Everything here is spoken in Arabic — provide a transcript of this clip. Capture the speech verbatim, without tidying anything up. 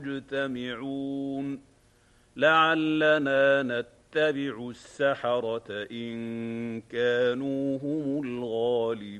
مجتمعون لعلنا نتبع السحرة إن كانوا هم الغالبين